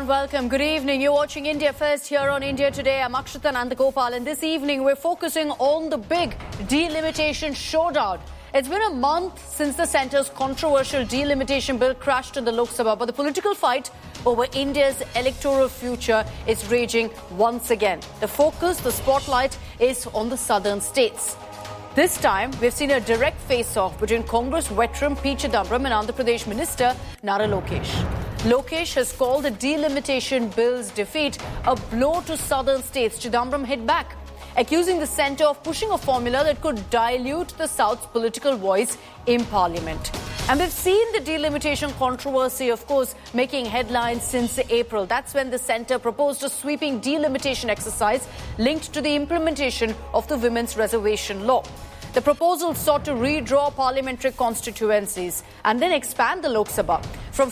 everyone, welcome. Good evening. You're watching India First here on India Today. I'm Akshita Nandagopal, and this evening we're focusing on the big delimitation showdown. It's been a month since the centre's controversial delimitation bill crashed in the Lok Sabha, but the political fight over India's electoral future is raging once again. The focus, the spotlight, is on the southern states. This time, we've seen a direct face-off between Congress veteran P. Chidambaram and Andhra Pradesh Minister Nara Lokesh. Lokesh has called the delimitation bill's defeat a blow to southern states. Chidambaram hit back, accusing the centre of pushing a formula that could dilute the South's political voice in Parliament. And we've seen the delimitation controversy, of course, making headlines since April. That's when the centre proposed a sweeping delimitation exercise linked to the implementation of the Women's Reservation Law. The proposal sought to redraw parliamentary constituencies and then expand the Lok Sabha from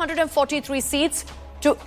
543 seats to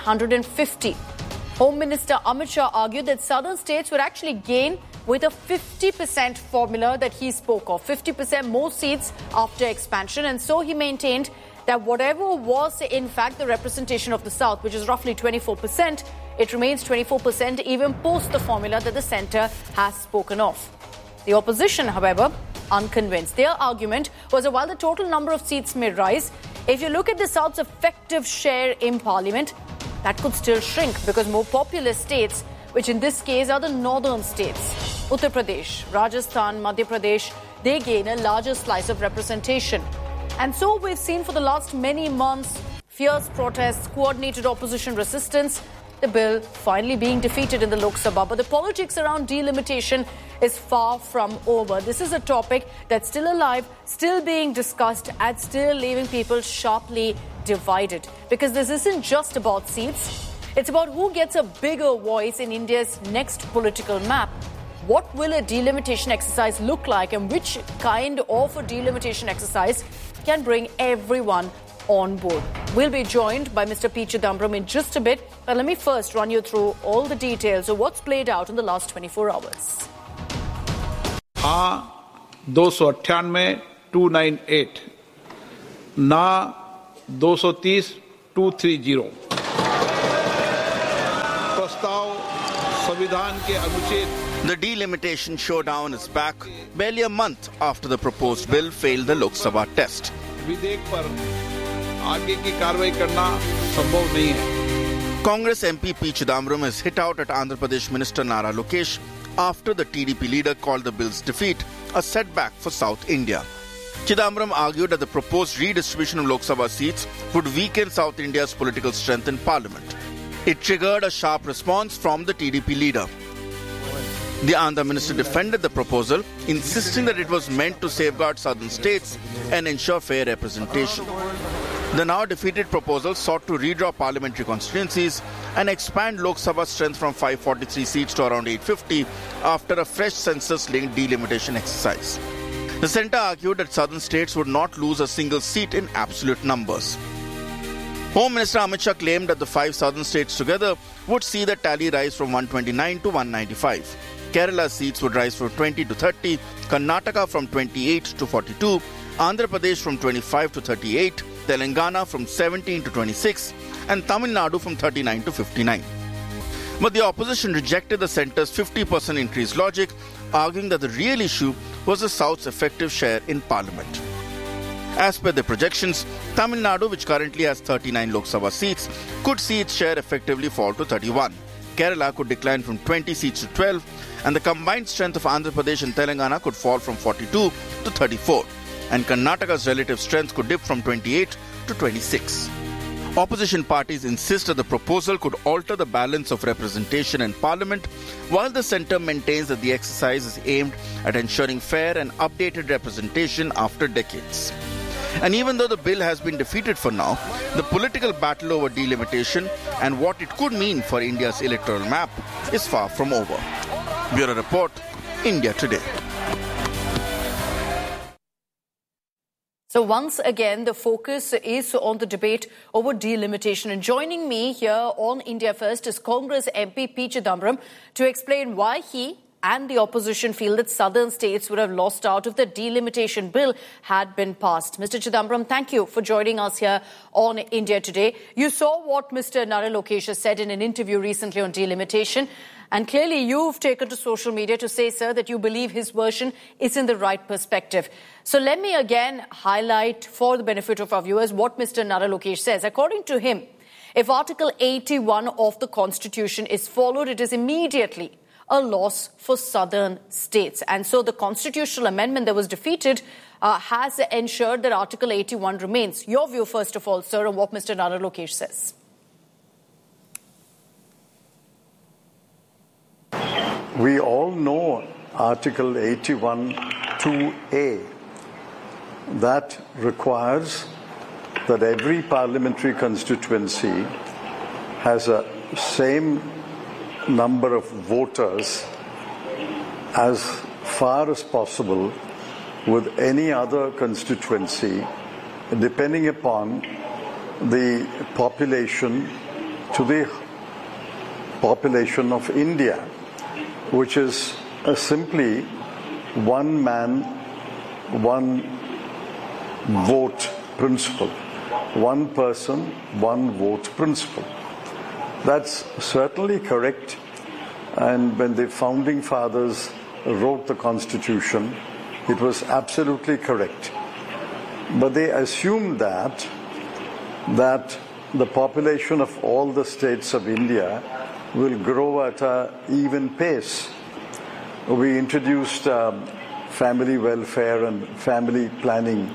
850. Home Minister Amit Shah argued that southern states would actually gain with a 50% formula that he spoke of, 50% more seats after expansion. And so he maintained that whatever was in fact the representation of the South, which is roughly 24%, it remains 24% even post the formula that the centre has spoken of. The opposition, however, unconvinced. Their argument was that while the total number of seats may rise, if you look at the South's effective share in Parliament, that could still shrink because more populous states, which in this case are the northern states, Uttar Pradesh, Rajasthan, Madhya Pradesh, they gain a larger slice of representation. And so we've seen for the last many months fierce protests, coordinated opposition resistance, the bill finally being defeated in the Lok Sabha. But the politics around delimitation is far from over. This is a topic that's still alive, still being discussed, and still leaving people sharply divided. Because this isn't just about seats. It's about who gets a bigger voice in India's next political map. What will a delimitation exercise look like, and which kind of a delimitation exercise can bring everyone on board? We'll be joined by Mr. P. Chidambaram in just a bit, but let me first run you through all the details of what's played out in the last 24 hours. हाँ 298 298 ना 230 230 प्रस्ताव संविधान के अनुच्छेद. The delimitation showdown is back barely a month after the proposed bill failed the Lok Sabha test. विधेयक पर आगे की कार्रवाई करना संभव नहीं है. Congress MP P. Chidambaram has hit out at Andhra Pradesh Minister Nara Lokesh after the TDP leader called the bill's defeat a setback for South India. Chidambaram argued that the proposed redistribution of Lok Sabha seats would weaken South India's political strength in Parliament. It triggered a sharp response from the TDP leader. The Andhra minister defended the proposal, insisting that it was meant to safeguard southern states and ensure fair representation. The now defeated proposal sought to redraw parliamentary constituencies and expand Lok Sabha's strength from 543 seats to around 850 after a fresh census-linked delimitation exercise. The centre argued that southern states would not lose a single seat in absolute numbers. Home Minister Amit Shah claimed that the 5 southern states together would see the tally rise from 129 to 195. Kerala's seats would rise from 20 to 30, Karnataka from 28 to 42, Andhra Pradesh from 25 to 38, Telangana from 17 to 26, and Tamil Nadu from 39 to 59. But the opposition rejected the centre's 50% increase logic, arguing that the real issue was the South's effective share in Parliament. As per the projections, Tamil Nadu, which currently has 39 Lok Sabha seats, could see its share effectively fall to 31. Kerala could decline from 20 seats to 12, and the combined strength of Andhra Pradesh and Telangana could fall from 42 to 34, and Karnataka's relative strength could dip from 28 to 26. Opposition parties insist that the proposal could alter the balance of representation in Parliament, while the centre maintains that the exercise is aimed at ensuring fair and updated representation after decades. And even though the bill has been defeated for now, the political battle over delimitation and what it could mean for India's electoral map is far from over. Bureau Report, India Today. So once again, the focus is on the debate over delimitation. And joining me here on India First is Congress MP P. Chidambaram to explain why he and the opposition feel that southern states would have lost out if the delimitation bill had been passed. Mr. Chidambaram, thank you for joining us here on India Today. You saw what Mr. Nara Lokesh has said in an interview recently on delimitation. And clearly you've taken to social media to say, sir, that you believe his version is in the right perspective. So let me again highlight for the benefit of our viewers what Mr. Nara Lokesh says. According to him, if Article 81 of the Constitution is followed, it is immediately a loss for southern states. And so the constitutional amendment that was defeated has ensured that Article 81 remains. Your view, first of all, sir, on what Mr. Nara Lokesh says. We all know Article 81 2A. That requires that every parliamentary constituency has a same number of voters as far as possible with any other constituency, depending upon the population to the population of India, which is simply one man, one vote principle. One person, one vote principle. That's certainly correct. And when the founding fathers wrote the Constitution, it was absolutely correct. But they assumed that the population of all the states of India will grow at an even pace. We introduced family welfare and family planning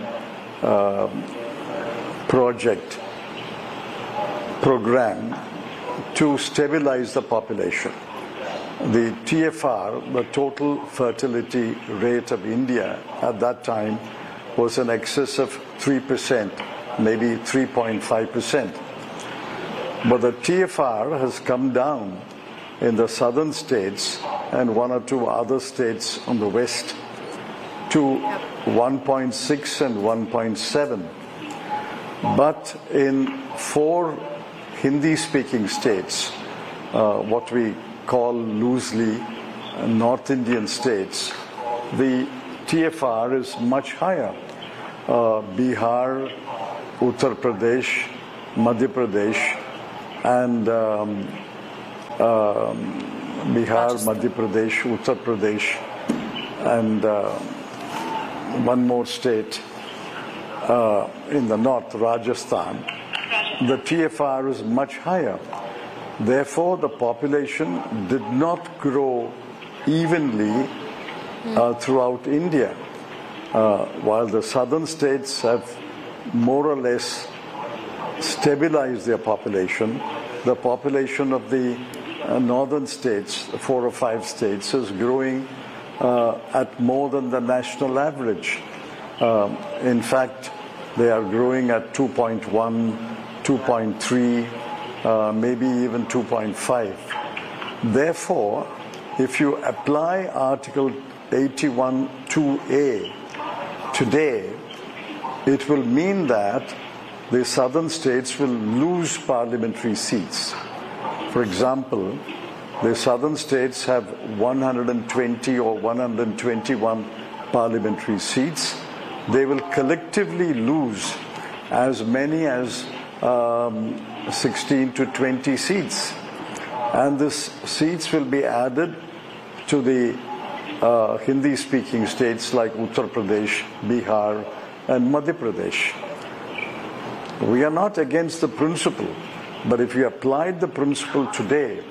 program to stabilize the population. The TFR, the total fertility rate of India at that time, was in excess of 3%, maybe 3.5%. But the TFR has come down in the southern states and one or two other states on the west to 1.6 and 1.7. But in 4 Hindi-speaking states, what we call loosely North Indian states, the TFR is much higher. Bihar, Uttar Pradesh, Madhya Pradesh, and Bihar, Madhya Pradesh, Uttar Pradesh, and one more state in the north, Rajasthan, the TFR is much higher. Therefore, the population did not grow evenly throughout India. While the southern states have more or less stabilized their population, the population of the northern states, 4 or 5 states, is growing at more than the national average. In fact, they are growing at 2.1, 2.3, maybe even 2.5. Therefore, if you apply Article 81 2A today, it will mean that the southern states will lose parliamentary seats. For example, the southern states have 120 or 121 parliamentary seats. They will collectively lose as many as 16 to 20 seats. And these seats will be added to the Hindi-speaking states like Uttar Pradesh, Bihar, and Madhya Pradesh. We are not against the principle, but if you applied the principle today,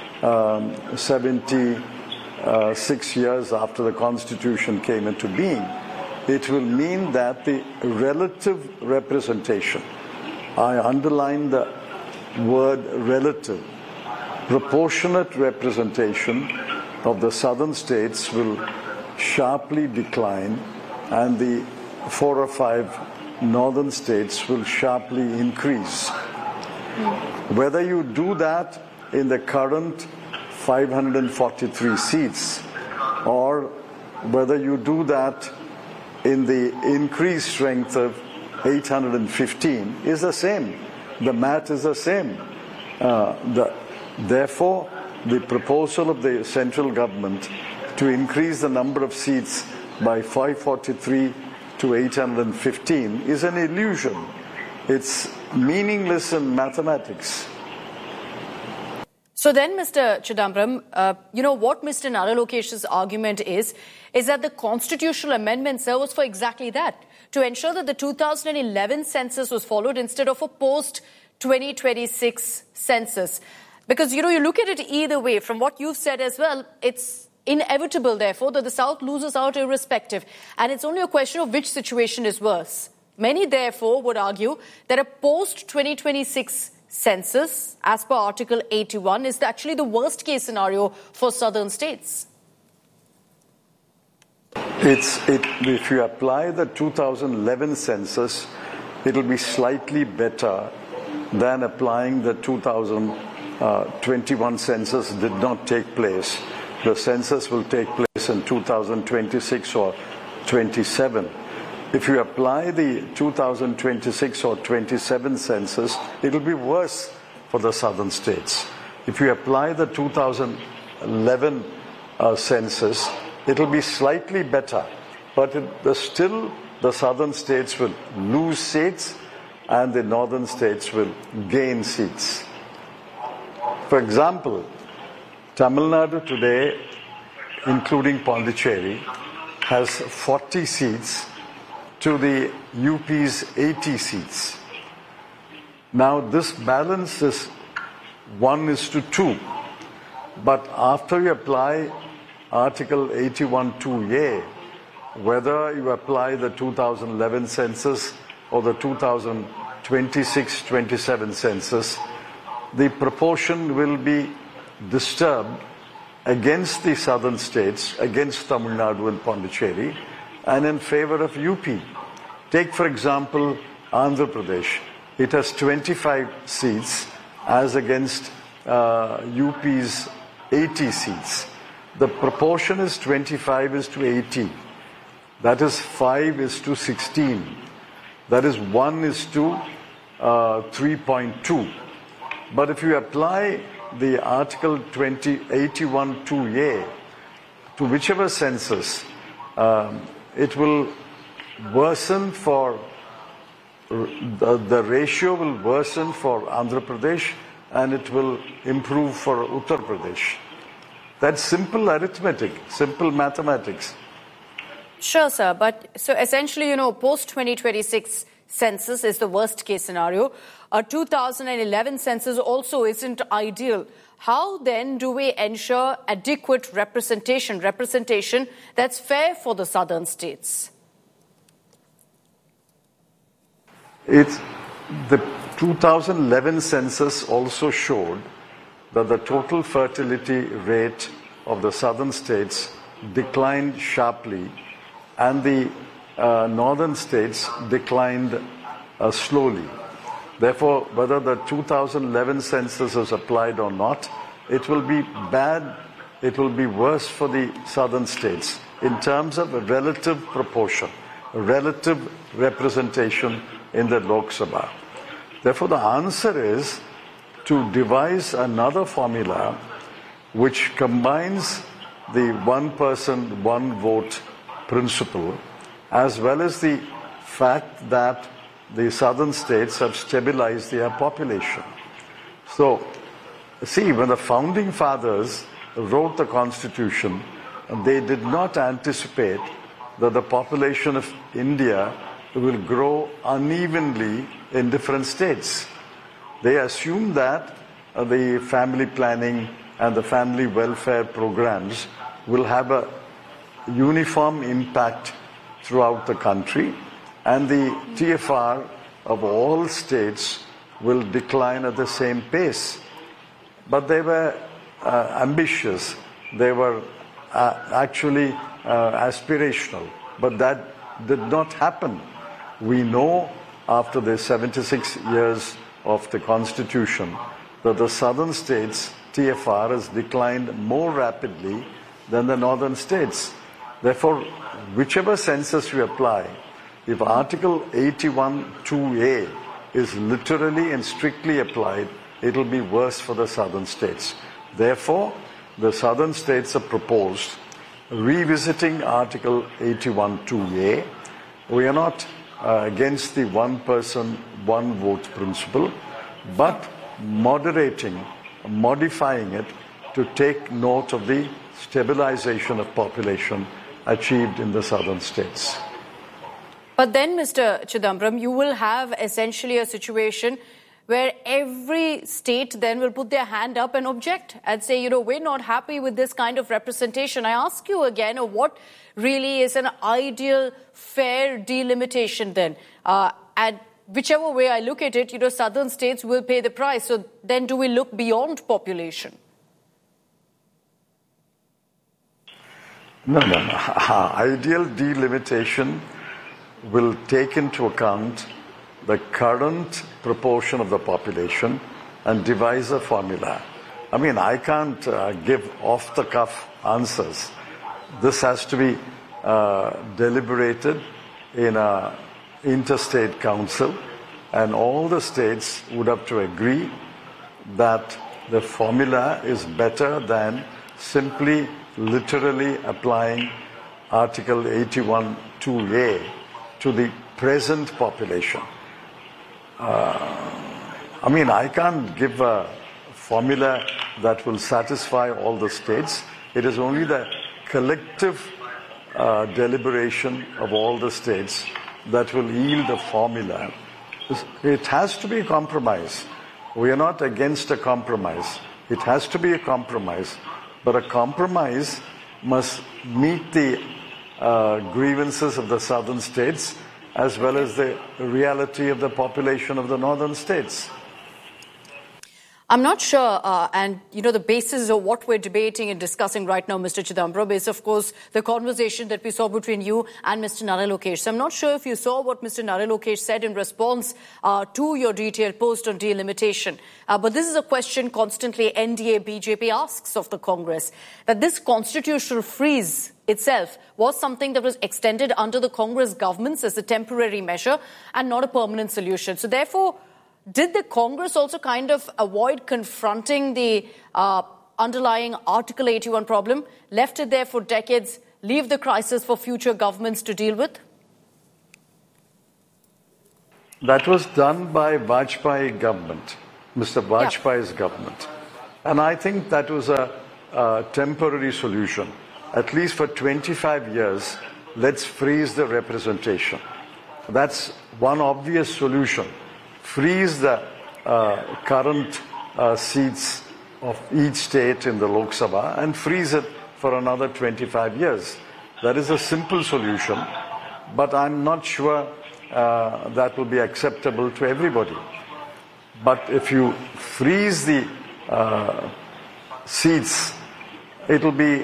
76 years after the Constitution came into being, it will mean that the relative representation, I underline the word relative, proportionate representation of the southern states will sharply decline, and the 4 or 5 northern states will sharply increase. Whether you do that in the current 543 seats or whether you do that in the increased strength of 815 is the same. The math is the same. Therefore, the proposal of the central government to increase the number of seats by 543 to 815 is an illusion. It's meaningless in mathematics. So then, Mr. Chidambaram, what Mr. Nara Lokesh's argument is that the constitutional amendment, sir, was for exactly that, to ensure that the 2011 census was followed instead of a post-2026 census. Because, you look at it either way. From what you've said as well, it's inevitable, therefore, that the South loses out irrespective. And it's only a question of which situation is worse. Many, therefore, would argue that a post-2026 census, as per Article 81, is actually the worst-case scenario for southern states. If you apply the 2011 census, it will be slightly better than applying the 2021 census did not take place. The census will take place in 2026 or 27. If you apply the 2026 or 27 census, it will be worse for the southern states. If you apply the 2011 census, it will be slightly better, but still the southern states will lose seats and the northern states will gain seats. For example, Tamil Nadu today, including Pondicherry, has 40 seats to the UP's 80 seats. Now this balance is 1:2. But after you apply Article 81(2)(a), whether you apply the 2011 census or the 2026-27 census, the proportion will be disturbed against the southern states, against Tamil Nadu and Pondicherry, and in favor of UP. Take, for example, Andhra Pradesh. It has 25 seats as against UP's 80 seats. The proportion is 25:80. That is 5:16. That is 1:3.2. But if you apply the Article 81(2)(a) to whichever census, it will worsen for, the ratio will worsen for Andhra Pradesh and it will improve for Uttar Pradesh. That's simple arithmetic, simple mathematics. Sure, sir. But so essentially, post-2026 census is the worst case scenario. A 2011 census also isn't ideal. How then do we ensure adequate representation that's fair for the southern states? The 2011 census also showed that the total fertility rate of the southern states declined sharply and the northern states declined slowly. Therefore, whether the 2011 census is applied or not, it will be bad, it will be worse for the southern states in terms of a relative proportion, relative representation in the Lok Sabha. Therefore, the answer is to devise another formula which combines the one person, one vote principle, as well as the fact that the southern states have stabilized their population. So, see, when the founding fathers wrote the Constitution, they did not anticipate that the population of India will grow unevenly in different states. They assumed that the family planning and the family welfare programs will have a uniform impact throughout the country, and the TFR of all states will decline at the same pace. But they were ambitious. They were actually aspirational. But that did not happen. We know after the 76 years of the Constitution that the southern states' TFR has declined more rapidly than the northern states. Therefore, whichever census you apply, if Article 81(2)(a) is literally and strictly applied, it will be worse for the southern states. Therefore, the southern states have proposed revisiting Article 81(2)(a. We are not against the one person, one vote principle, but modifying it to take note of the stabilization of population achieved in the southern states. But then, Mr. Chidambaram, you will have essentially a situation where every state then will put their hand up and object and say, we're not happy with this kind of representation. I ask you again, what really is an ideal, fair delimitation then? And whichever way I look at it, southern states will pay the price. So then do we look beyond population? No. Ideal delimitation will take into account the current proportion of the population and devise a formula. I mean, I can't give off-the-cuff answers. This has to be deliberated in an interstate council, and all the states would have to agree that the formula is better than simply literally applying Article 81(2)(a) to the present population. I can't give a formula that will satisfy all the states. It is only the collective deliberation of all the states that will yield a formula. It has to be a compromise. We are not against a compromise. It has to be a compromise. But a compromise must meet the grievances of the southern states as well as the reality of the population of the northern states. I'm not sure, and the basis of what we're debating and discussing right now, Mr. Chidambaram, is of course the conversation that we saw between you and Mr. Nara Lokesh. So I'm not sure if you saw what Mr. Nara Lokesh said in response to your detailed post on delimitation. But this is a question constantly NDA BJP asks of the Congress, that this constitutional freeze itself was something that was extended under the Congress governments as a temporary measure and not a permanent solution. So therefore, did the Congress also kind of avoid confronting the underlying Article 81 problem, left it there for decades, leave the crisis for future governments to deal with? That was done by Vajpayee government, Mr. Vajpayee's government. And I think that was a temporary solution. At least for 25 years, let's freeze the representation. That's one obvious solution. Freeze the current seats of each state in the Lok Sabha and freeze it for another 25 years. That is a simple solution, but I'm not sure that will be acceptable to everybody. But if you freeze the seats, it'll be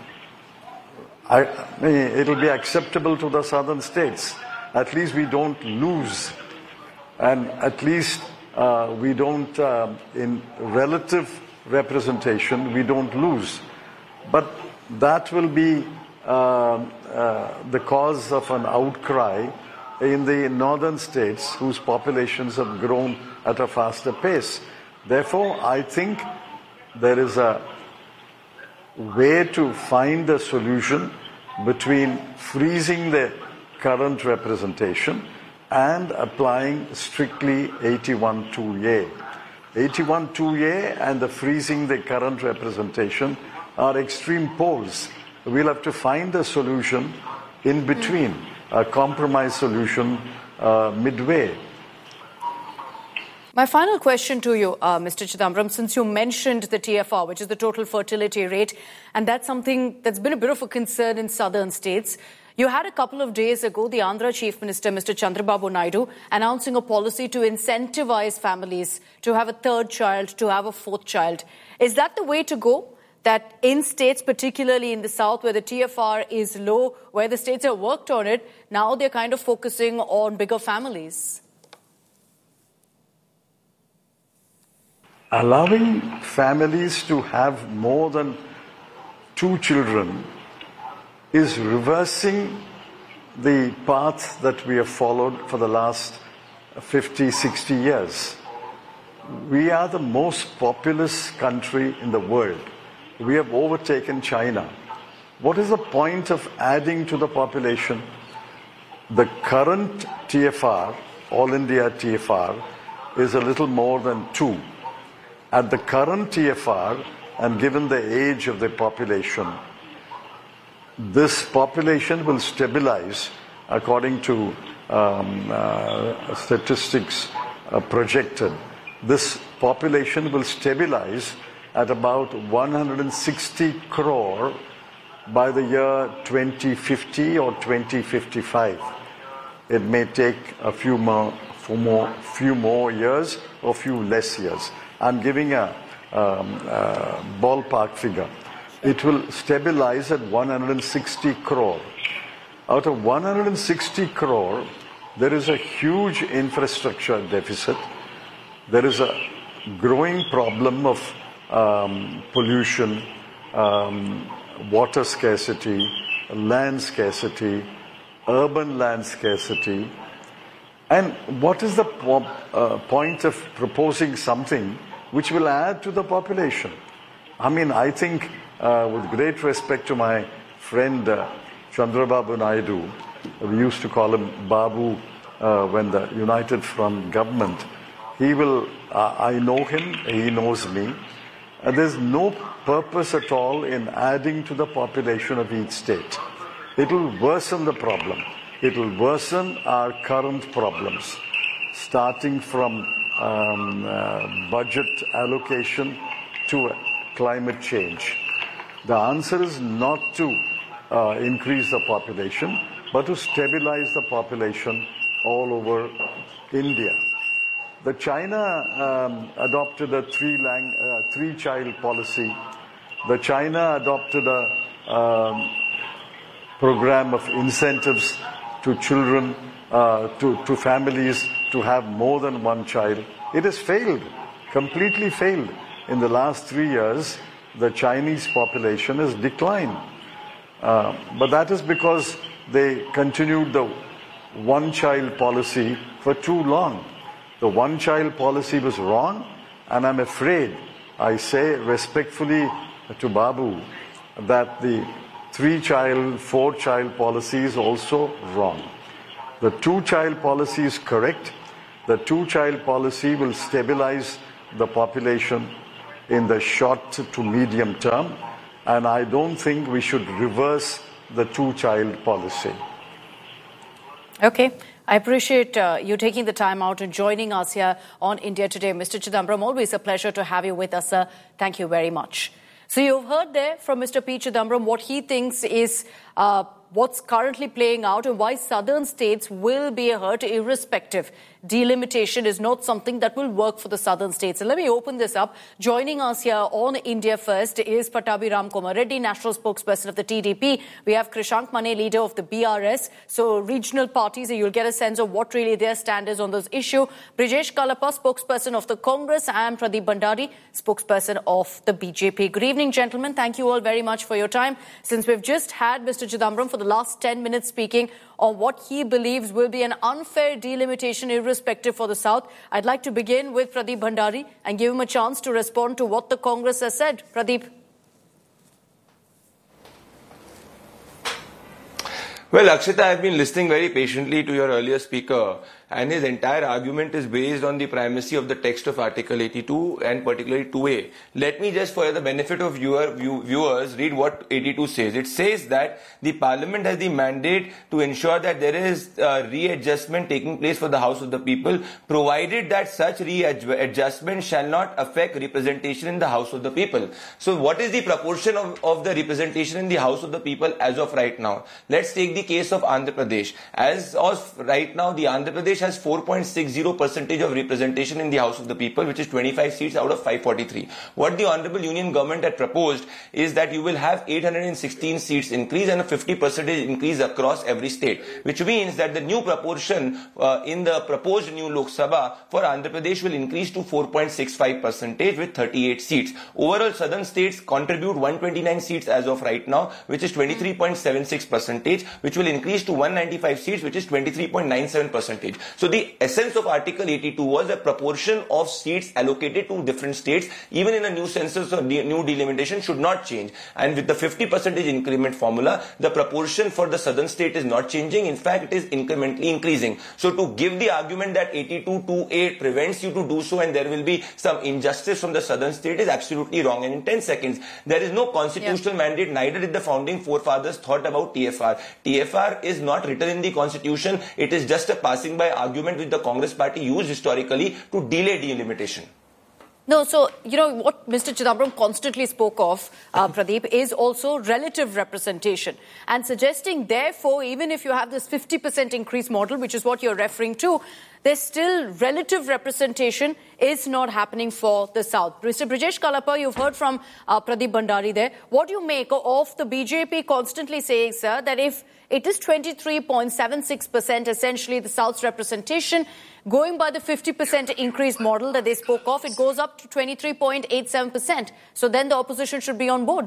acceptable to the southern states. At least we don't lose. And at least we don't, in relative representation, we don't lose. But that will be the cause of an outcry in the northern states whose populations have grown at a faster pace. Therefore, I think there is a way to find a solution between freezing the current representation and applying strictly 81(2)(a). 81(2)(a) and the freezing the current representation are extreme poles. We'll have to find a solution in between, a compromise solution midway. My final question to you, Mr. Chidambaram, since you mentioned the TFR, which is the total fertility rate, and that's something that's been a bit of a concern in southern states. You had a couple of days ago the Andhra Chief Minister, Mr. Chandrababu Naidu, announcing a policy to incentivize families to have a third child, to have a fourth child. Is that the way to go? That in states, particularly in the south, where the TFR is low, where the states have worked on it, now they're kind of focusing on bigger families? Allowing families to have more than 2 children is reversing the path that we have followed for the last 50, 60 years. We are the most populous country in the world. We have overtaken China. what is the point of adding to the population? The current TFR, All India TFR, is a little more than 2. At the current TFR, and given the age of the population, this population will stabilize, according to statistics projected. This population will stabilize at about 160 crore by the year 2050 or 2055. It may take a few more years or few less years. I'm giving a ballpark figure. It will stabilize at 160 crore. Out of 160 crore, there is a huge infrastructure deficit. There is a growing problem of pollution, water scarcity, land scarcity, urban land scarcity. And what is the point of proposing something which will add to the population? I mean, I think, with great respect to my friend Chandrababu Naidu, we used to call him Babu when the United Front government, he will, I know him, he knows me. There's no purpose at all in adding to the population of each state. It will worsen the problem. It will worsen our current problems, starting from budget allocation to climate change. The answer is not to increase the population, but to stabilize the population all over India. The China adopted a three-child policy. The China adopted a program of incentives to children, to families to have more than one child. It has failed, completely failed. In the last 3 years, the Chinese population has declined. But that is because they continued the one-child policy for too long. The one-child policy was wrong, and I'm afraid, I say respectfully to Babu, that the three-child, four-child policy is also wrong. The two-child policy is correct. The two-child policy will stabilize the population in the short to medium term, and I don't think we should reverse the two-child policy. Okay. I appreciate you taking the time out and joining us here on India Today. Mr. Chidambaram, always a pleasure to have you with us, sir. Thank you very much. So you've heard there from Mr. P. Chidambaram what he thinks is what's currently playing out and why southern states will be hurt irrespective. Delimitation is not something that will work for the southern states. And let me open this up. Joining us here on India First is Pattabhi Ramkumar Reddy, national spokesperson of the TDP. We have Krishank Mane, leader of the BRS. So regional parties, you'll get a sense of what really their stand is on this issue. Brijesh Kalappa, spokesperson of the Congress, and Pradeep Bhandari, spokesperson of the BJP. Good evening, gentlemen. Thank you all very much for your time. Since we've just had Mr. Chidambaram for the last 10 minutes speaking on what he believes will be an unfair delimitation irrespective for the South, I'd like to begin with Pradeep Bhandari and give him a chance to respond to what the Congress has said. Pradeep. Well, Akshita, I've been listening very patiently to your earlier speaker, and his entire argument is based on the primacy of the text of Article 82 and particularly 2A. Let me just, for the benefit of viewers, read what 82 says. It says that the Parliament has the mandate to ensure that there is readjustment taking place for the House of the People, provided that such readjustment shall not affect representation in the House of the People. So what is the proportion of the representation in the House of the People as of right now? Let's take the case of Andhra Pradesh. As of right now, the Andhra Pradesh has 4.60% of representation in the House of the People, which is 25 seats out of 543. What the Honorable Union Government had proposed is that you will have 816 seats increase and a 50% increase across every state, which means that the new proportion in the proposed new Lok Sabha for Andhra Pradesh will increase to 4.65% with 38 seats. Overall, southern states contribute 129 seats as of right now, which is 23.76%, which will increase to 195 seats, which is 23.97%. So the essence of Article 82 was a proportion of seats allocated to different states, even in a new census or new delimitation, should not change. And with the 50% increment formula, the proportion for the southern state is not changing. In fact, it is incrementally increasing. So to give the argument that 82-2A prevents you to do so and there will be some injustice from the southern state is absolutely wrong. And in 10 seconds, there is no constitutional mandate, neither did the founding forefathers thought about TFR. TFR is not written in the constitution. It is just a passing by argument which the Congress party used historically to delay delimitation. No, so, what Mr. Chidambaram constantly spoke of, Pradeep, is also relative representation. And suggesting, therefore, even if you have this 50% increase model, which is what you're referring to, there's still relative representation is not happening for the South. Mr. Brijesh Kalappa, you've heard from Pradeep Bhandari there. What do you make of the BJP constantly saying, sir, that if it is 23.76%, essentially the South's representation, going by the 50% increase model that they spoke of, it goes up to 23.87%. So then the opposition should be on board.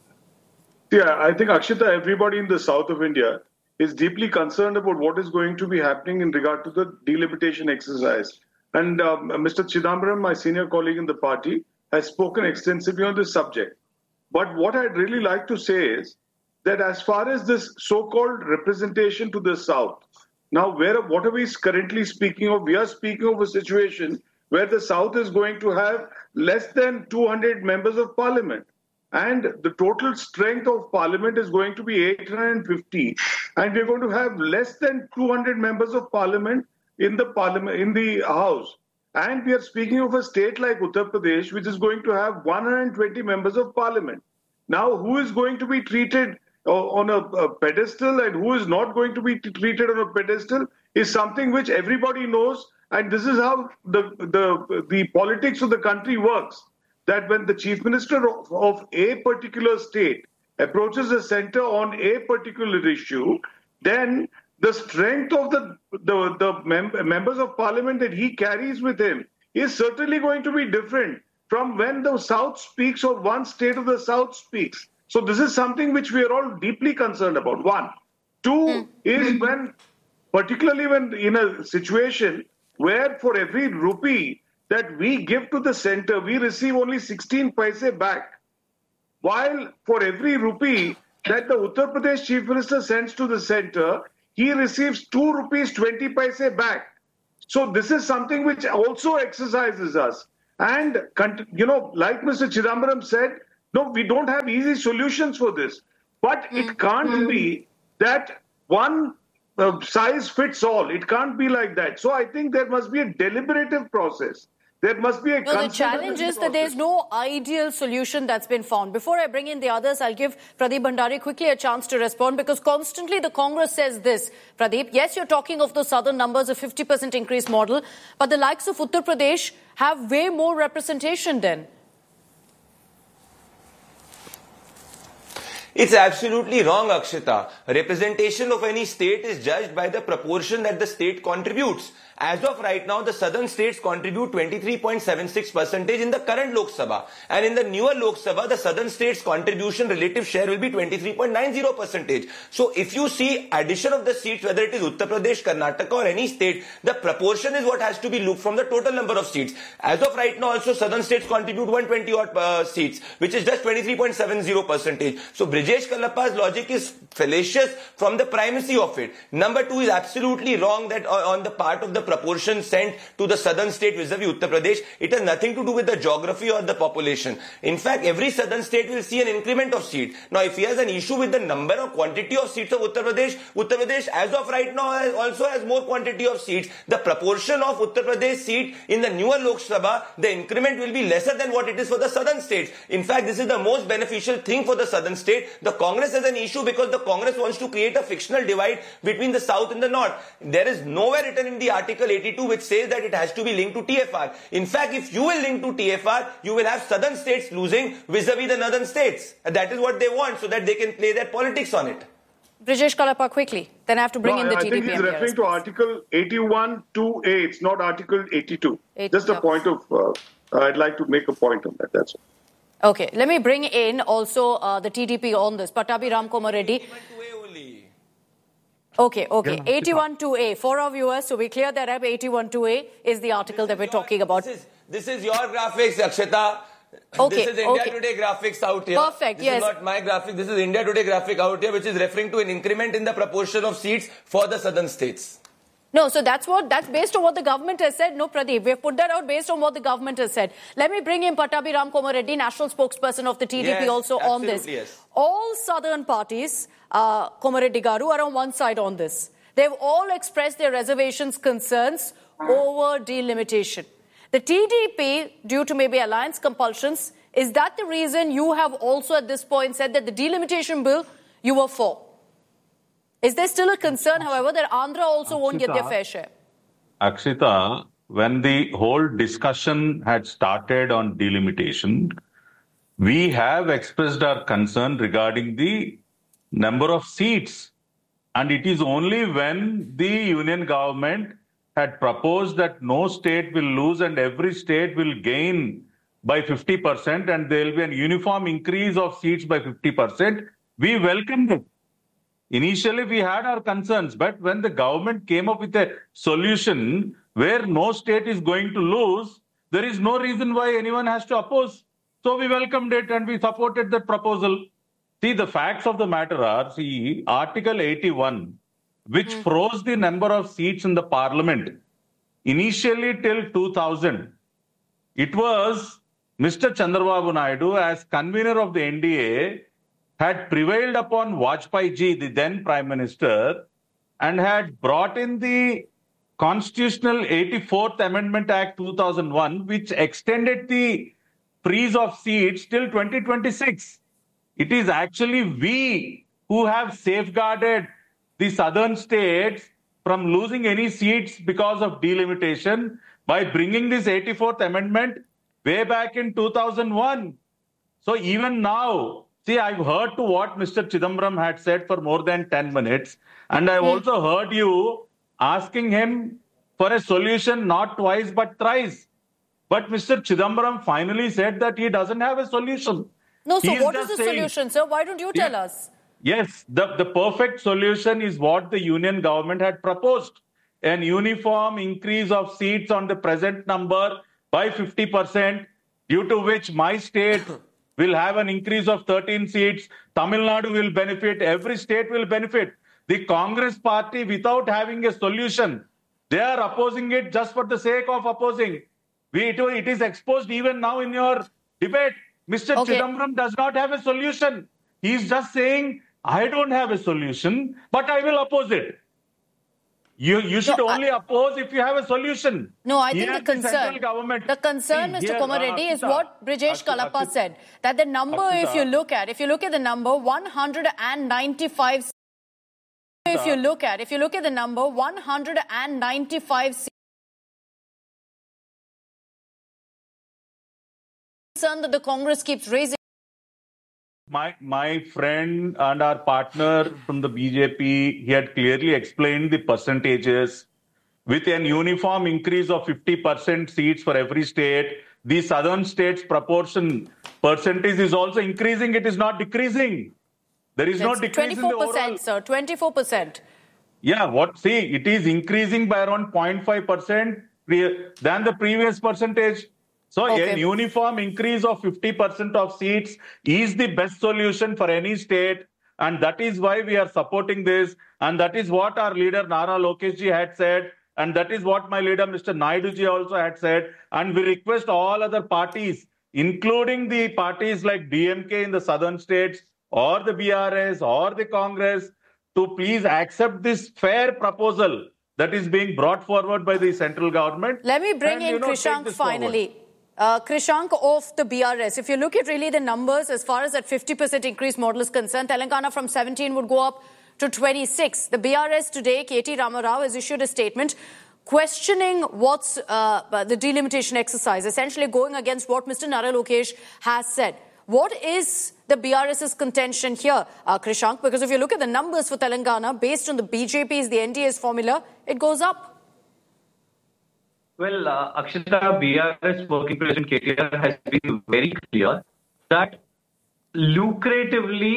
Yeah, I think, Akshita, everybody in the south of India is deeply concerned about what is going to be happening in regard to the delimitation exercise. And Mr. Chidambaram, my senior colleague in the party, has spoken extensively on this subject. But what I'd really like to say is that as far as this so-called representation to the south, now what are we currently speaking of? We are speaking of a situation where the south is going to have less than 200 members of parliament. And the total strength of parliament is going to be 850. And we're going to have less than 200 members of parliament in the house. And we are speaking of a state like Uttar Pradesh, which is going to have 120 members of parliament. Now, who is going to be treated on a pedestal and who is not going to be treated on a pedestal is something which everybody knows. And this is how the politics of the country works. That when the chief minister of a particular state approaches the center on a particular issue, then the strength of the members of parliament that he carries with him is certainly going to be different from when the South speaks or one state of the South speaks. So this is something which we are all deeply concerned about. One. Two is particularly when in a situation where for every rupee that we give to the center, we receive only 16 paise back. While for every rupee that the Uttar Pradesh Chief Minister sends to the center, he receives 2 rupees 20 paise back. So this is something which also exercises us. And, like Mr. Chidambaram said, no, we don't have easy solutions for this. But it can't be that one size fits all. It can't be like that. So I think there must be a deliberative process. There must be a the challenge is that there's no ideal solution that's been found. Before I bring in the others, I'll give Pradeep Bhandari quickly a chance to respond because constantly the Congress says this. Pradeep, yes, you're talking of the southern numbers, a 50% increase model, but the likes of Uttar Pradesh have way more representation then. It's absolutely wrong, Akshita. Representation of any state is judged by the proportion that the state contributes. As of right now, the southern states contribute 23.76% in the current Lok Sabha. And in the newer Lok Sabha, the southern states' contribution relative share will be 23.90%. So if you see addition of the seats, whether it is Uttar Pradesh, Karnataka or any state, the proportion is what has to be looked from the total number of seats. As of right now, also southern states contribute 120 odd seats, which is just 23.70%. So Brijesh Kalappa's logic is fallacious from the primacy of it. Number two is absolutely wrong that on the part of the proportion sent to the southern state vis-a-vis Uttar Pradesh, it has nothing to do with the geography or the population. In fact, every southern state will see an increment of seats. Now, if he has an issue with the number or quantity of seats of Uttar Pradesh as of right now also has more quantity of seats. The proportion of Uttar Pradesh seat in the newer Lok Sabha, the increment will be lesser than what it is for the southern states. In fact, this is the most beneficial thing for the southern state. The Congress has an issue because the Congress wants to create a fictional divide between the south and the north. There is nowhere written in the Article 82 which says that it has to be linked to TFR. In fact, if you will link to TFR, you will have southern states losing vis-a-vis the northern states. And that is what they want so that they can play their politics on it. Brijesh Kalappa, quickly. Then I have to bring in the TDP. I think he's referring to Article 81(2)(a). It's not Article 82. Just a point of, I'd like to make a point on that. That's all. Okay. Let me bring in also the TDP on this. Pattabi Ramkumar Reddy. Okay. 81-2A. For our viewers, so we clear that up. 81-2A is the article that we're talking about. This is your graphics, Akshita. Okay, This is India Today graphics out here. Perfect, This yes. is not my graphic. This is India Today graphic out here, which is referring to an increment in the proportion of seats for the southern states. No, so that's based on what the government has said. No, Pradeep, we've put that out based on what the government has said. Let me bring in Pattabhi Ram Kumar Reddy, national spokesperson of the TDP, also on this. Yes. All southern parties, Kumar Reddy Garu, are on one side on this. They've all expressed their reservations, concerns over delimitation. The TDP, due to maybe alliance compulsions, is that the reason you have also at this point said that the delimitation bill you were for? Is there still a concern, however, that Andhra also won't get their fair share? Akshita, when the whole discussion had started on delimitation, we have expressed our concern regarding the number of seats. And it is only when the union government had proposed that no state will lose and every state will gain by 50% and there will be an uniform increase of seats by 50%, we welcomed it. Initially, we had our concerns, but when the government came up with a solution where no state is going to lose, there is no reason why anyone has to oppose. So we welcomed it and we supported that proposal. See, the facts of the matter are, Article 81, which froze the number of seats in the parliament, initially till 2000. It was Mr. Chandrababu Naidu, as convener of the NDA, had prevailed upon Vajpayee ji, the then Prime Minister, and had brought in the Constitutional 84th Amendment Act 2001, which extended the freeze of seats till 2026. It is actually we who have safeguarded the southern states from losing any seats because of delimitation by bringing this 84th Amendment way back in 2001. So even now, see, I've heard to what Mr. Chidambaram had said for more than 10 minutes. And I've also heard you asking him for a solution not twice but thrice. But Mr. Chidambaram finally said that he doesn't have a solution. No, so what is the solution, sir? Why don't you tell us? Yes, the perfect solution is what the union government had proposed. An uniform increase of seats on the present number by 50%, due to which my state will have an increase of 13 seats. Tamil Nadu will benefit. Every state will benefit. The Congress party, without having a solution, they are opposing it just for the sake of opposing. It is exposed even now in your debate. Mr. Chidambaram does not have a solution. He is just saying, I don't have a solution, but I will oppose it. You should only oppose if you have a solution. No, I think the concern, Mr. Kumar Reddy, is what Brijesh Kalappa said. That the number, if you look at the number 195, if you look at the number 195 seats, that the Congress keeps raising. My friend and our partner from the BJP, he had clearly explained the percentages. With an uniform increase of 50% seats for every state, the southern states' percentage is also increasing. It is not decreasing. There is no decrease in the overall. 24%, sir. 24%. Yeah, it is increasing by around 0.5% than the previous percentage. So a uniform increase of 50% of seats is the best solution for any state. And that is why we are supporting this. And that is what our leader Nara Lokesh ji had said. And that is what my leader Mr. Naidu ji also had said. And we request all other parties, including the parties like DMK in the southern states or the BRS or the Congress, to please accept this fair proposal that is being brought forward by the central government. Let me bring in Krishank finally. Krishank of the BRS, if you look at really the numbers as far as that 50% increase model is concerned, Telangana from 17 would go up to 26. The BRS today, KT Ramarao, has issued a statement questioning what's the delimitation exercise, essentially going against what Mr. Nara Lokesh has said. What is the BRS's contention here, Krishank? Because if you look at the numbers for Telangana, based on the BJP's, the NDA's formula, it goes up. Well, Akshita, BRS working president KTR has been very clear that lucratively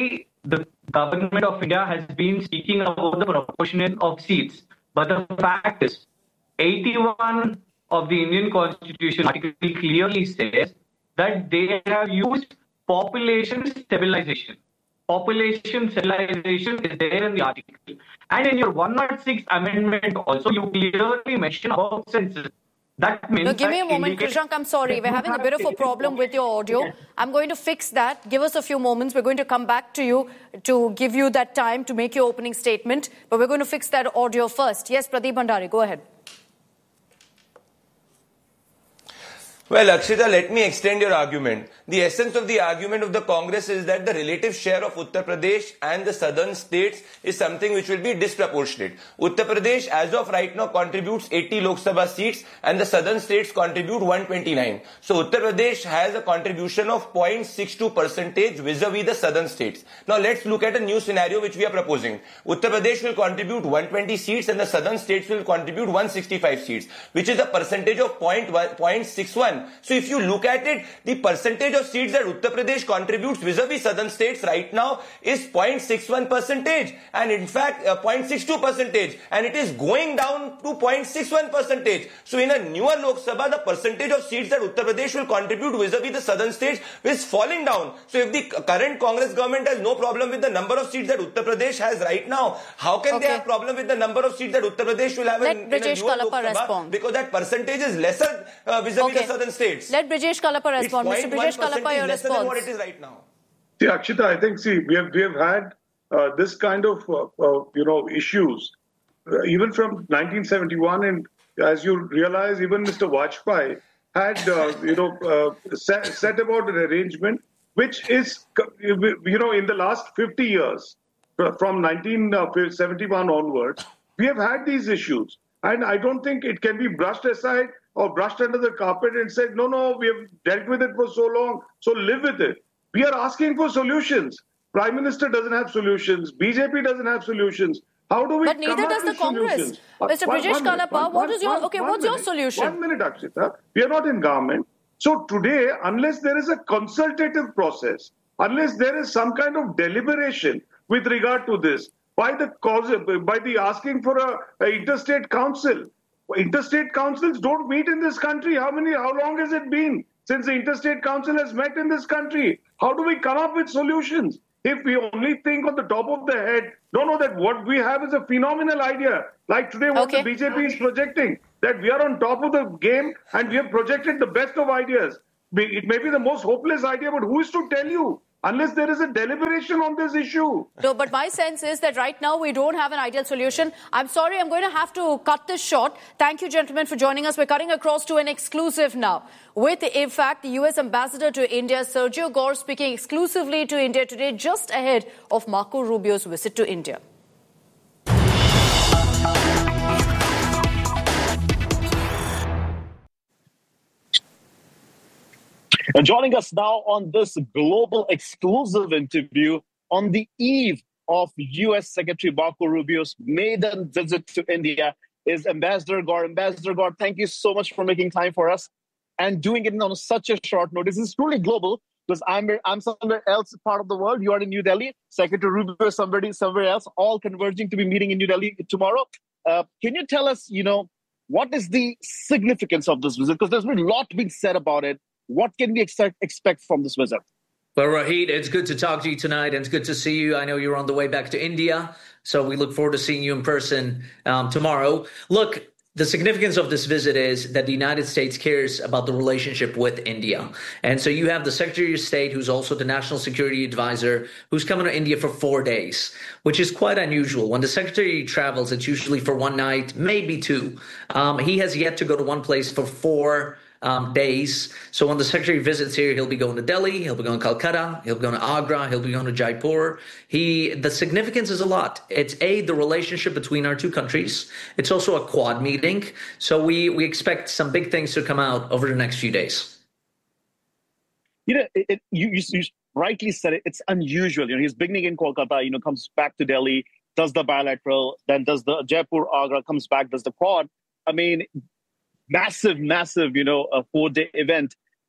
the government of India has been speaking about the proportion of seats. But the fact is, 81 of the Indian Constitution article clearly says that they have used population stabilization. Population stabilization is there in the article. And in your 106th amendment also, you clearly mention about census. That means give me a moment, Krishank. I'm sorry. We're having a bit of a problem with your audio. I'm going to fix that. Give us a few moments. We're going to come back to you to give you that time to make your opening statement. But we're going to fix that audio first. Yes, Pradeep Bhandari, go ahead. Well, Akshita, let me extend your argument. The essence of the argument of the Congress is that the relative share of Uttar Pradesh and the southern states is something which will be disproportionate. Uttar Pradesh, as of right now, contributes 80 Lok Sabha seats and the southern states contribute 129. So Uttar Pradesh has a contribution of 0.62% vis-a-vis the southern states. Now let's look at a new scenario which we are proposing. Uttar Pradesh will contribute 120 seats and the southern states will contribute 165 seats, which is a percentage of 0.61. So if you look at it, the percentage of seats that Uttar Pradesh contributes vis-a-vis southern states right now is 0.61%, and in fact 0.62%, and it is going down to 0.61%. So in a newer Lok Sabha, the percentage of seats that Uttar Pradesh will contribute vis-a-vis the southern states is falling down. So if the current Congress government has no problem with the number of seats that Uttar Pradesh has right now, how can they have problem with the number of seats that Uttar Pradesh will have in a newer Lok Sabha? Respond. Because that percentage is lesser vis-a-vis the southern states. Let Brijesh Kalapa respond. Mr. Brijesh Kalapa, your response. Than what it is right now. See, Akshita, I think, we have had this kind of, issues even from 1971. And as you realize, even Mr. Vajpayee had, set about an arrangement which is, in the last 50 years, from 1971 onwards, we have had these issues. And I don't think it can be brushed aside or brushed under the carpet and said, no, we have dealt with it for so long, so live with it. We are asking for solutions. Prime Minister doesn't have solutions. BJP doesn't have solutions. How do we But neither does the Congress. Mr. Brijesh Kalapa, what's your solution? 1 minute, Akshita. We are not in government. So today, unless there is a consultative process, unless there is some kind of deliberation with regard to this, by the asking for a interstate council. Interstate councils don't meet in this country. How long has it been since the interstate council has met in this country? How do we come up with solutions? If we only think on the top of the head, don't know that what we have is a phenomenal idea. Like today, what the BJP is projecting, that we are on top of the game and we have projected the best of ideas. It may be the most hopeless idea, but who is to tell you? Unless there is a deliberation on this issue. No, but my sense is that right now we don't have an ideal solution. I'm sorry, I'm going to have to cut this short. Thank you, gentlemen, for joining us. We're cutting across to an exclusive now. With, in fact, the US Ambassador to India, Sergio Gore, speaking exclusively to India today, just ahead of Marco Rubio's visit to India. And joining us now on this global exclusive interview on the eve of U.S. Secretary Marco Rubio's maiden visit to India is Ambassador Gore. Ambassador Gore, thank you so much for making time for us and doing it on such a short notice. It's truly global because I'm somewhere else part of the world. You are in New Delhi. Secretary Rubio is somewhere else, all converging to be meeting in New Delhi tomorrow. Can you tell us, what is the significance of this visit? Because there's been a lot being said about it. What can we expect from this visit? Well, Rohit, it's good to talk to you tonight, and it's good to see you. I know you're on the way back to India, so we look forward to seeing you in person tomorrow. Look, the significance of this visit is that the United States cares about the relationship with India. And so you have the Secretary of State, who's also the National Security Advisor, who's coming to India for 4 days, which is quite unusual. When the Secretary travels, it's usually for one night, maybe two. He has yet to go to one place for 4 days. So when the Secretary visits here, he'll be going to Delhi, he'll be going to Calcutta, he'll be going to Agra, he'll be going to Jaipur. The significance is a lot. It's the relationship between our two countries. It's also a Quad meeting. So we expect some big things to come out over the next few days. You rightly said it. It's unusual. He's beginning in Kolkata, comes back to Delhi, does the bilateral, then does the Jaipur, Agra, comes back, does the Quad. I mean, massive, a 4-day event.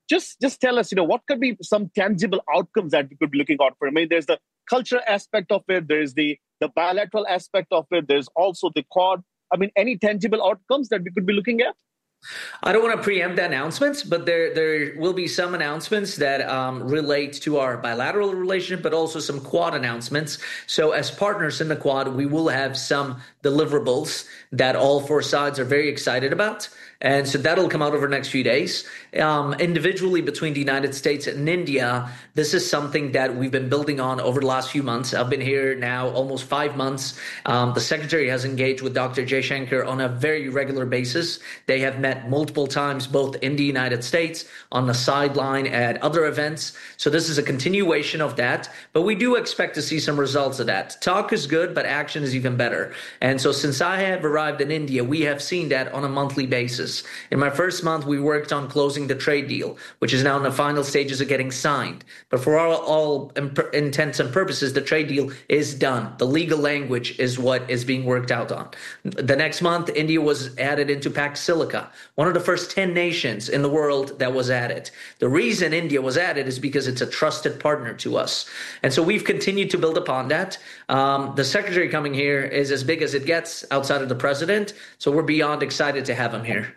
Just tell us, what could be some tangible outcomes that we could be looking out for? I mean, there's the cultural aspect of it. There's the bilateral aspect of it. There's also the Quad. I mean, any tangible outcomes that we could be looking at? I don't want to preempt the announcements, but there will be some announcements that relate to our bilateral relationship, but also some Quad announcements. So as partners in the Quad, we will have some deliverables that all four sides are very excited about. And so that'll come out over the next few days. Individually between the United States and India, this is something that we've been building on over the last few months. I've been here now almost 5 months. The Secretary has engaged with Dr. Jaishankar on a very regular basis. They have met multiple times, both in the United States, on the sideline, at other events. So this is a continuation of that. But we do expect to see some results of that. Talk is good, but action is even better. And so since I have arrived in India, we have seen that on a monthly basis. In my first month, we worked on closing the trade deal, which is now in the final stages of getting signed. But for all intents and purposes, the trade deal is done. The legal language is what is being worked out on. The next month, India was added into Pax Silica, one of the first 10 nations in the world that was added. The reason India was added is because it's a trusted partner to us. And so we've continued to build upon that. The Secretary coming here is as big as it gets outside of the President. So we're beyond excited to have him here.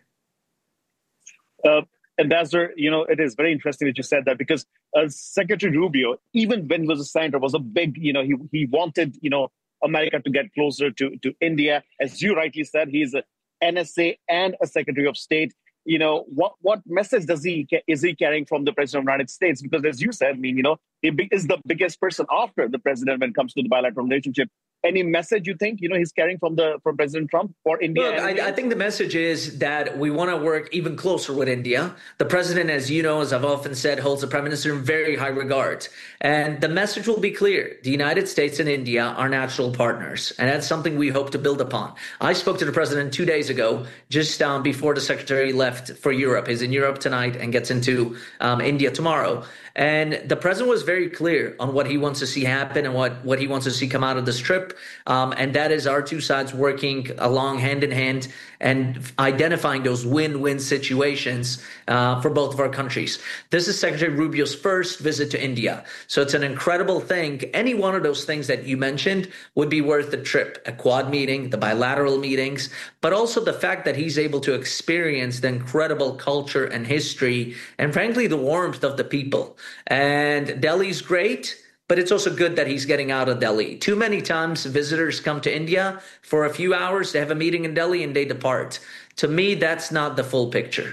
Ambassador, it is very interesting that you said that, because Secretary Rubio, even when he was a senator, was a big, he wanted, America to get closer to India. As you rightly said, he's an NSA and a Secretary of State. What message is he carrying from the President of the United States? Because as you said, he is the biggest person after the President when it comes to the bilateral relationship. Any message you think, he's carrying from President Trump for India? Look, I think the message is that we want to work even closer with India. The president, as you know, as I've often said, holds the prime minister in very high regard. And the message will be clear. The United States and India are natural partners. And that's something we hope to build upon. I spoke to the president 2 days ago, just before the secretary left for Europe. He's in Europe tonight and gets into India tomorrow. And the president was very clear on what he wants to see happen and what he wants to see come out of this trip. And that is our two sides working along hand in hand and identifying those win-win situations for both of our countries. This is Secretary Rubio's first visit to India. So it's an incredible thing. Any one of those things that you mentioned would be worth the trip. A Quad meeting, the bilateral meetings, but also the fact that he's able to experience the incredible culture and history and frankly the warmth of the people. And Delhi's great, but it's also good that he's getting out of Delhi. Too many times visitors come to India for a few hours, they have a meeting in Delhi and they depart. To me, that's not the full picture.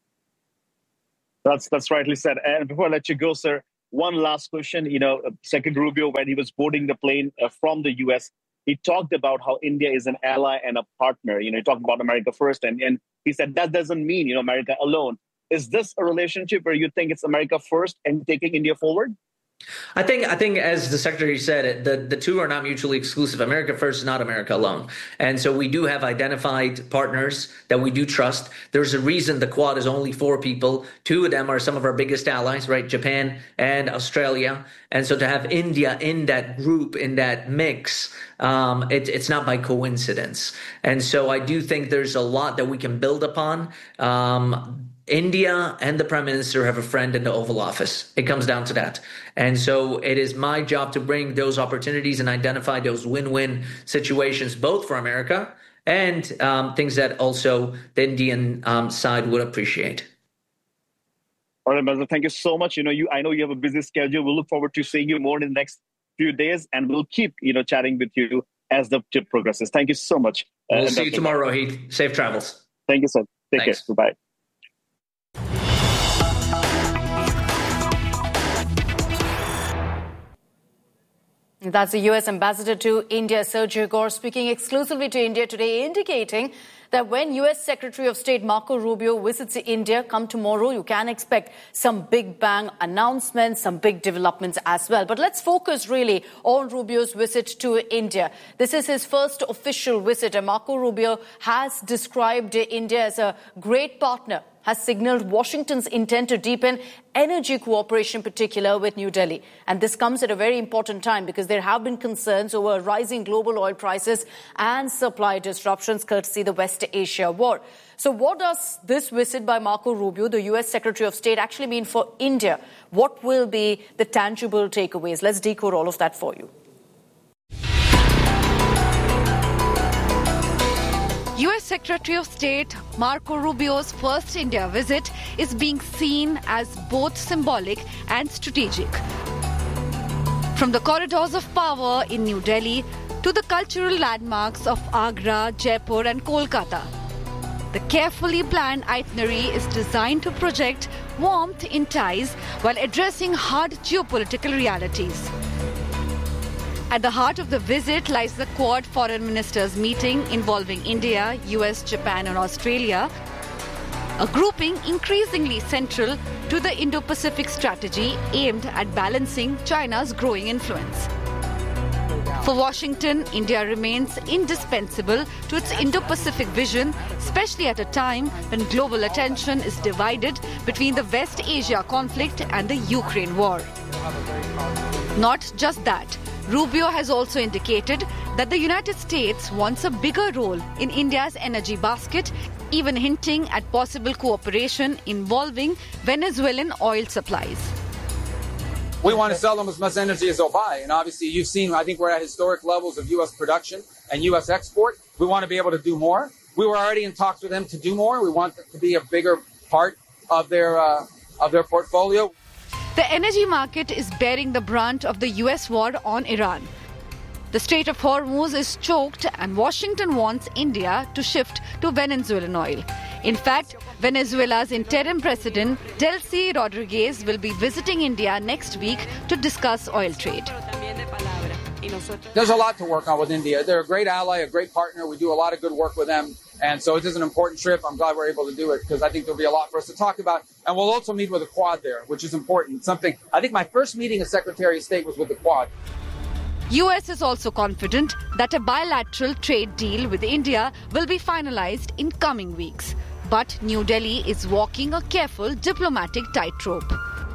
That's rightly said. And before I let you go, sir, one last question. Secretary Rubio, when he was boarding the plane from the U.S., he talked about how India is an ally and a partner. He talked about America first, and he said that doesn't mean, America alone. Is this a relationship where you think it's America first and taking India forward? I think, as the Secretary said, the two are not mutually exclusive. America first is not America alone. And so we do have identified partners that we do trust. There's a reason the Quad is only 4 people. 2 of them are some of our biggest allies, right? Japan and Australia. And so to have India in that group, in that mix, it's not by coincidence. And so I do think there's a lot that we can build upon. India and the Prime Minister have a friend in the Oval Office. It comes down to that. And so it is my job to bring those opportunities and identify those win-win situations, both for America and things that also the Indian side would appreciate. All right, Ambassador, thank you so much. I know you have a busy schedule. We'll look forward to seeing you more in the next few days, and we'll keep, chatting with you as the trip progresses. Thank you so much. We'll see you tomorrow, Rohit. Safe travels. Thank you, sir. Take care. Bye-bye. That's the U.S. Ambassador to India, Sergio Gore, speaking exclusively to India today, indicating that when U.S. Secretary of State Marco Rubio visits India come tomorrow, you can expect some big bang announcements, some big developments as well. But let's focus really on Rubio's visit to India. This is his first official visit, and Marco Rubio has described India as a great partner, has signaled Washington's intent to deepen energy cooperation, in particular with New Delhi. And this comes at a very important time because there have been concerns over rising global oil prices and supply disruptions courtesy the West West Asia war. So what does this visit by Marco Rubio, the US Secretary of State, actually mean for India? What will be the tangible takeaways? Let's decode all of that for you. US Secretary of State Marco Rubio's first India visit is being seen as both symbolic and strategic. From the corridors of power in New Delhi to the cultural landmarks of Agra, Jaipur and Kolkata, the carefully planned itinerary is designed to project warmth in ties while addressing hard geopolitical realities. At the heart of the visit lies the Quad Foreign Ministers meeting involving India, US, Japan and Australia, a grouping increasingly central to the Indo-Pacific strategy aimed at balancing China's growing influence. For Washington, India remains indispensable to its Indo-Pacific vision, especially at a time when global attention is divided between the West Asia conflict and the Ukraine war. Not just that, Rubio has also indicated that the United States wants a bigger role in India's energy basket, even hinting at possible cooperation involving Venezuelan oil supplies. We want to sell them as much energy as they'll buy. And obviously, you've seen, I think we're at historic levels of U.S. production and U.S. export. We want to be able to do more. We were already in talks with them to do more. We want it to be a bigger part of their portfolio. The energy market is bearing the brunt of the US war on Iran. The Strait of Hormuz is choked and Washington wants India to shift to Venezuelan oil. In fact, Venezuela's interim president, Delcy Rodriguez, will be visiting India next week to discuss oil trade. There's a lot to work on with India. They're a great ally, a great partner. We do a lot of good work with them. And so it is an important trip. I'm glad we're able to do it because I think there'll be a lot for us to talk about. And we'll also meet with the Quad there, which is important. I think my first meeting as Secretary of State was with the Quad. US is also confident that a bilateral trade deal with India will be finalized in coming weeks. But New Delhi is walking a careful diplomatic tightrope.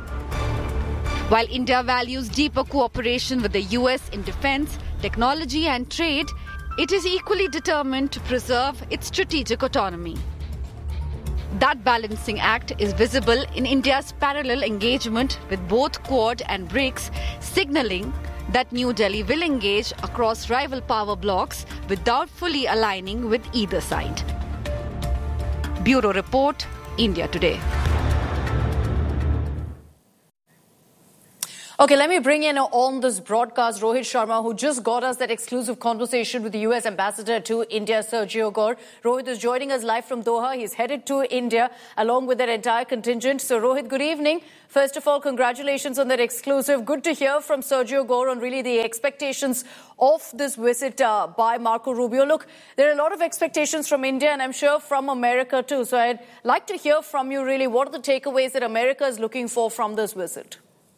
While India values deeper cooperation with the US in defense, technology and trade, it is equally determined to preserve its strategic autonomy. That balancing act is visible in India's parallel engagement with both Quad and BRICS, signaling that New Delhi will engage across rival power blocs without fully aligning with either side. Bureau Report, India Today. Okay, let me bring in on this broadcast Rohit Sharma, who just got us that exclusive conversation with the US Ambassador to India, Sergio Gore. Rohit is joining us live from Doha. He's headed to India along with their entire contingent. So, Rohit, good evening. First of all, congratulations on that exclusive. Good to hear from Sergio Gore on really the expectations of this visit by Marco Rubio. Look, there are a lot of expectations from India and I'm sure from America too. So I'd like to hear from you really what are the takeaways that America is looking for from this visit?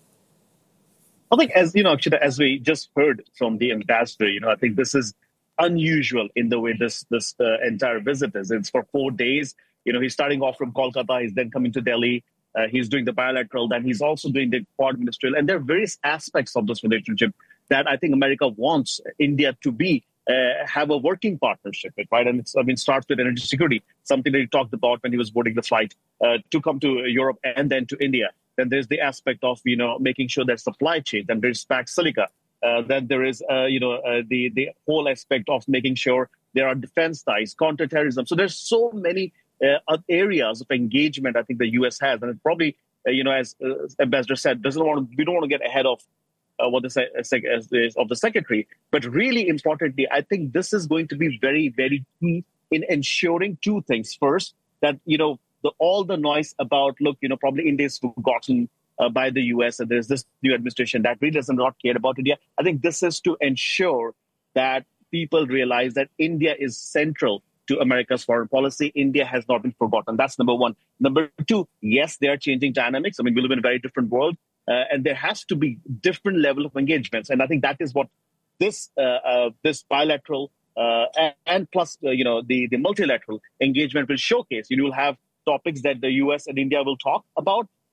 I think, as you know, Akshita, as we just heard from the ambassador, I think this is unusual in the way this entire visit is. It's for 4 days. He's starting off from Kolkata. He's then coming to Delhi. He's doing the bilateral. Then he's also doing the Quad ministerial. And there are various aspects of this relationship that I think America wants India to be, have a working partnership with, right? And it starts with energy security, something that he talked about when he was boarding the flight to come to Europe and then to India. Then there's the aspect of, making sure that supply chain. Then there's Pax Silica. Then there is, the whole aspect of making sure there are defense ties, counterterrorism. So there's so many areas of engagement I think the U.S. has. And it probably, as Ambassador said, we don't want to get ahead of what of the Secretary. But really importantly, I think this is going to be very, very key in ensuring two things. First, that, all the noise about, probably India is forgotten by the US and there's this new administration that really does not care about India. I think this is to ensure that people realize that India is central to America's foreign policy. India has not been forgotten. That's number one. Number two, yes, they are changing dynamics. We live in a very different world and there has to be different level of engagements. And I think that is what this bilateral and plus, the multilateral engagement will showcase. You will have topics that the US and India will talk about, and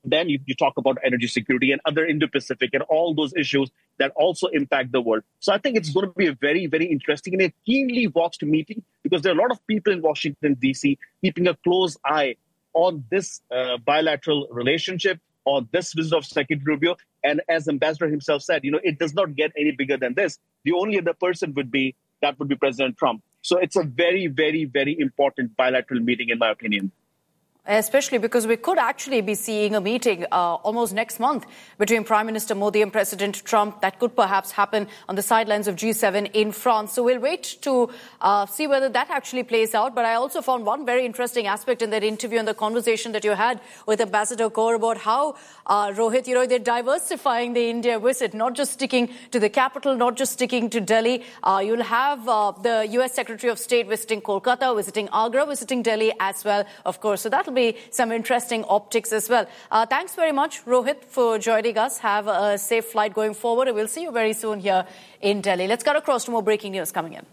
then you talk about energy security and other Indo-Pacific and all those issues that also impact the world. So I think it's going to be a very, very interesting and a keenly watched meeting, because there are a lot of people in Washington, D.C. keeping a close eye on this bilateral relationship, on this visit of Secretary Rubio. And as Ambassador himself said, it does not get any bigger than this. The only other person would be President Trump. So it's a very, very, very important bilateral meeting, in my opinion. Especially because we could actually be seeing a meeting almost next month between Prime Minister Modi and President Trump. That could perhaps happen on the sidelines of G7 in France. So we'll wait to see whether that actually plays out. But I also found one very interesting aspect in that interview and the conversation that you had with Ambassador Kaur about how, Rohit, they're diversifying the India visit, not just sticking to the capital, not just sticking to Delhi. You'll have the US Secretary of State visiting Kolkata, visiting Agra, visiting Delhi as well, of course. So that'll be some interesting optics as well. Thanks very much, Rohit, for joining us. Have a safe flight going forward. We'll see you very soon here in Delhi. Let's cut across to more breaking news coming in.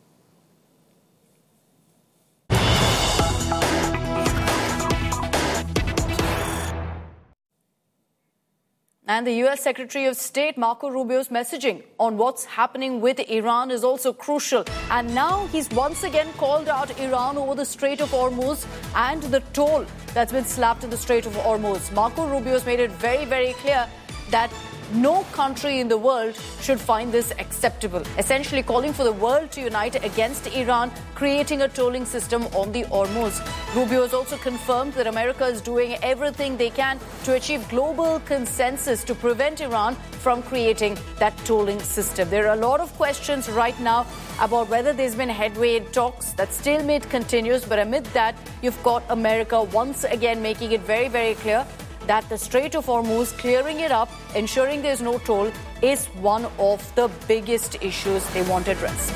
And the US Secretary of State, Marco Rubio's messaging on what's happening with Iran is also crucial. And now he's once again called out Iran over the Strait of Hormuz and the toll that's been slapped in the Strait of Hormuz. Marco Rubio's made it very, very clear that no country in the world should find this acceptable, essentially calling for the world to unite against Iran, creating a tolling system on the Hormuz. Rubio has also confirmed that America is doing everything they can to achieve global consensus to prevent Iran from creating that tolling system. There are a lot of questions right now about whether there's been headway in talks. That stalemate continues, but amid that, you've got America once again making it very, very clear that the Strait of Hormuz, clearing it up, ensuring there's no toll, is one of the biggest issues they want addressed.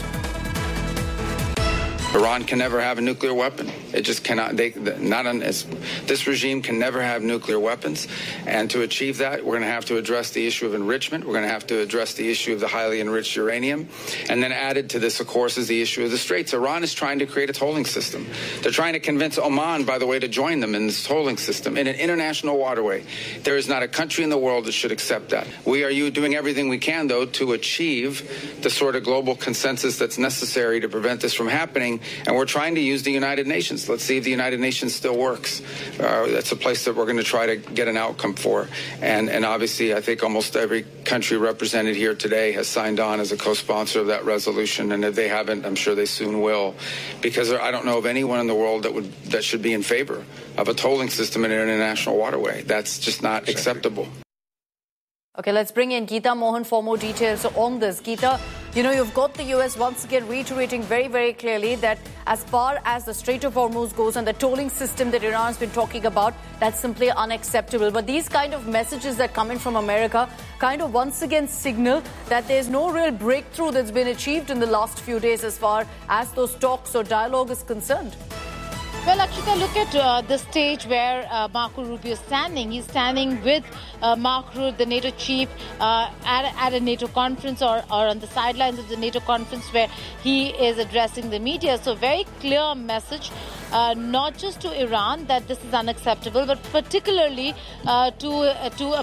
Iran can never have a nuclear weapon. It just cannot. This regime can never have nuclear weapons. And to achieve that, we're going to have to address the issue of enrichment. We're going to have to address the issue of the highly enriched uranium. And then added to this, of course, is the issue of the Straits. Iran is trying to create a tolling system. They're trying to convince Oman, by the way, to join them in this tolling system in an international waterway. There is not a country in the world that should accept that. We are doing everything we can, though, to achieve the sort of global consensus that's necessary to prevent this from happening. And we're trying to use the United Nations. Let's see if the United Nations still works. That's a place that we're going to try to get an outcome for. And obviously, I think almost every country represented here today has signed on as a co-sponsor of that resolution. And if they haven't, I'm sure they soon will. Because I don't know of anyone in the world that should be in favor of a tolling system in an international waterway. That's just not acceptable. Okay, let's bring in Geeta Mohan for more details on this. Geeta, you've got the US once again reiterating very, very clearly that as far as the Strait of Hormuz goes and the tolling system that Iran's been talking about, that's simply unacceptable. But these kind of messages that come in from America kind of once again signal that there's no real breakthrough that's been achieved in the last few days as far as those talks or dialogue is concerned. Well, Akshita, look at the stage where Marco Rubio is standing. He's standing with Mark Rutte, the NATO chief, at a NATO conference or on the sidelines of the NATO conference where he is addressing the media. So very clear message, not just to Iran that this is unacceptable, but particularly to